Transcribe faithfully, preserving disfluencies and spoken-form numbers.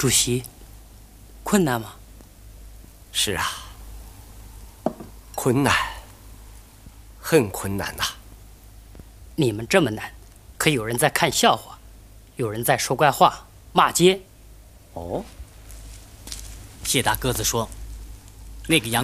主席，困难吗？ 是啊，困难，很困难呐。 你们这么难，可有人在看笑话，有人在说怪话、骂街。 哦，谢大鸽子说，那个杨